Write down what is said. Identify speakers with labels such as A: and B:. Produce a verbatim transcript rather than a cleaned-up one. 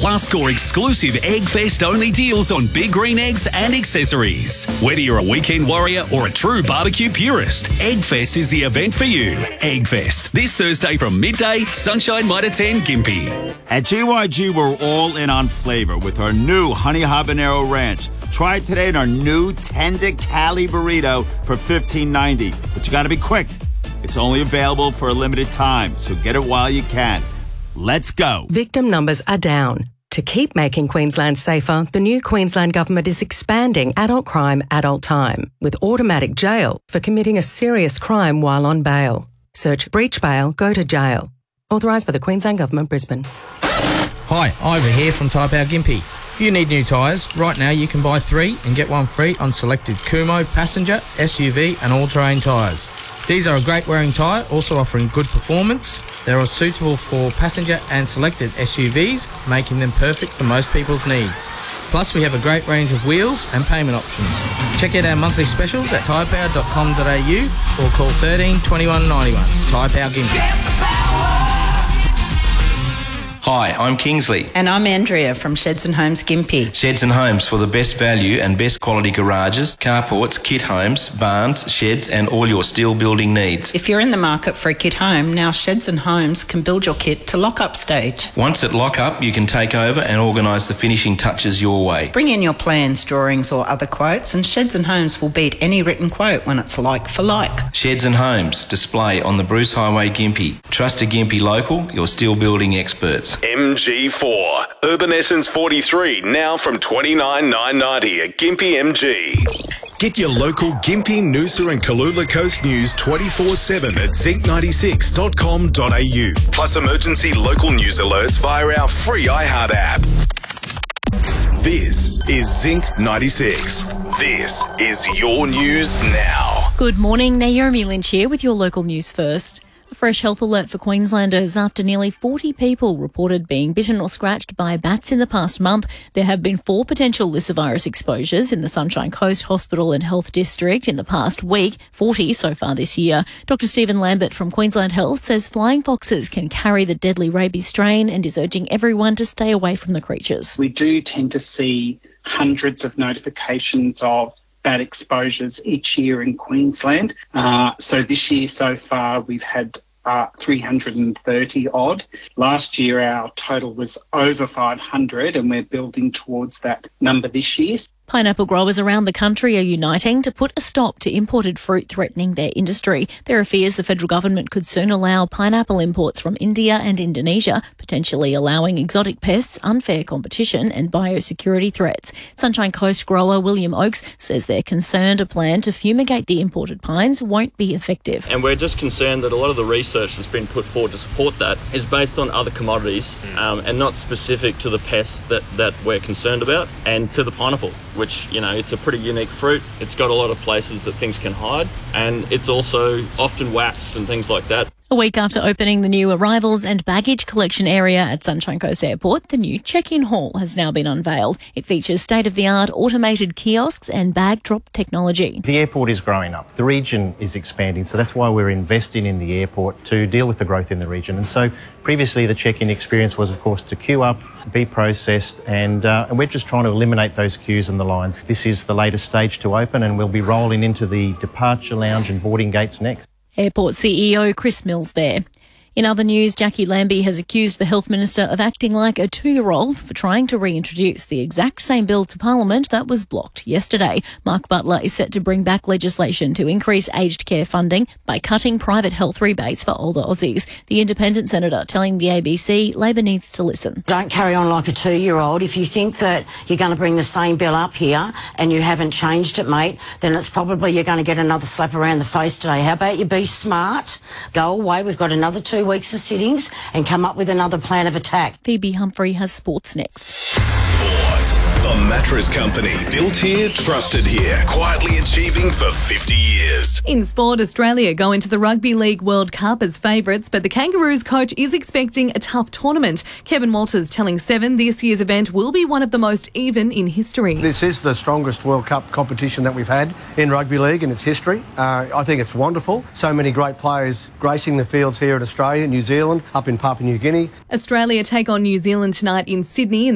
A: Plus, score exclusive Eggfest-only deals on Big Green eggs and accessories. Whether you're a weekend warrior or a true barbecue purist, Eggfest is the event for you. Eggfest, this Thursday from midday, Sunshine Mitre ten, Gympie.
B: At G Y G, we're all in on flavor with our new Honey Habanero Ranch. Try it today in our new Tender Cali Burrito for fifteen ninety. But you gotta be quick. It's only available for a limited time, so get it while you can. Let's go.
C: Victim numbers are down. To keep making Queensland safer, the new Queensland Government is expanding adult crime, adult time, with automatic jail for committing a serious crime while on bail. Search breach bail, go to jail. Authorised by the Queensland Government, Brisbane.
D: Hi, Ivor here from Tyre Power Gympie. If you need new tyres, right now you can buy three and get one free on selected Kumo, passenger, S U V and all-terrain tyres. These are a great wearing tyre, also offering good performance. They are suitable for passenger and selected S U Vs, making them perfect for most people's needs. Plus, we have a great range of wheels and payment options. Check out our monthly specials at tyre power dot com dot a u or call thirteen twenty-one ninety-one. Tyre Power Gympie.
E: Hi, I'm Kingsley.
F: And I'm Andrea from Sheds and Homes Gympie.
E: Sheds and Homes for the best value and best quality garages, carports, kit homes, barns, sheds and all your steel building needs.
F: If you're in the market for a kit home, now Sheds and Homes can build your kit to lock-up stage.
E: Once at lock-up, you can take over and organise the finishing touches your way.
F: Bring in your plans, drawings or other quotes and Sheds and Homes will beat any written quote when it's like for like.
E: Sheds and Homes, display on the Bruce Highway Gympie. Trust a Gympie local, your steel building experts.
G: M G four. Urban Essence forty-three, now from twenty-nine nine ninety at Gympie M G. Get your local Gympie, Noosa and Kalula Coast news twenty-four seven at zinc ninety-six dot com dot a u. Plus emergency local news alerts via our free iHeart app. This is Zinc ninety-six. This is your news now.
H: Good morning, Naomi Lynch here with your local news first. A fresh health alert for Queenslanders after nearly forty people reported being bitten or scratched by bats in the past month. There have been four potential lyssavirus exposures in the Sunshine Coast Hospital and Health District in the past week, forty so far this year. Doctor Stephen Lambert from Queensland Health says flying foxes can carry the deadly rabies strain and is urging everyone to stay away from the creatures.
I: We do tend to see hundreds of notifications of bat exposures each year in Queensland. Uh, so this year so far we've had uh, three hundred thirty odd. Last year our total was over five hundred and we're building towards that number this year.
H: Pineapple growers around the country are uniting to put a stop to imported fruit threatening their industry. There are fears the federal government could soon allow pineapple imports from India and Indonesia, potentially allowing exotic pests, unfair competition and biosecurity threats. Sunshine Coast grower William Oakes says they're concerned a plan to fumigate the imported pines won't be effective.
J: And we're just concerned that a lot of the research that's been put forward to support that is based on other commodities um, and not specific to the pests that, that we're concerned about and to the pineapple, which, you know, it's a pretty unique fruit. It's got a lot of places that things can hide, and it's also often waxed and things like that.
H: A week after opening the new arrivals and baggage collection area at Sunshine Coast Airport, the new check-in hall has now been unveiled. It features state-of-the-art automated kiosks and bag drop technology.
K: The airport is growing up. The region is expanding, so that's why we're investing in the airport to deal with the growth in the region. And so previously the check-in experience was, of course, to queue up, be processed, and, uh, and we're just trying to eliminate those queues and the lines. This is the latest stage to open, and we'll be rolling into the departure lounge and boarding gates next.
H: Airport C E O Chris Mills there. In other news, Jackie Lambie has accused the Health Minister of acting like a two-year-old for trying to reintroduce the exact same bill to Parliament that was blocked yesterday. Mark Butler is set to bring back legislation to increase aged care funding by cutting private health rebates for older Aussies. The independent senator telling the A B C Labor needs to listen.
L: Don't carry on like a two-year-old. If you think that you're going to bring the same bill up here and you haven't changed it, mate, then it's probably you're going to get another slap around the face today. How about you be smart, go away, we've got another two weeks of sittings and come up with another plan of attack.
H: Phoebe Humphrey has sports next.
G: Sport. The Mattress Company. Built here, trusted here. Quietly achieving for fifty years.
M: In sport, Australia go into the Rugby League World Cup as favourites, but the Kangaroos coach is expecting a tough tournament. Kevin Walters telling Seven this year's event will be one of the most even in history.
N: This is the strongest World Cup competition that we've had in rugby league in its history. Uh, I think it's wonderful. So many great players gracing the fields here at Australia, New Zealand, up in Papua New Guinea.
M: Australia take on New Zealand tonight in Sydney.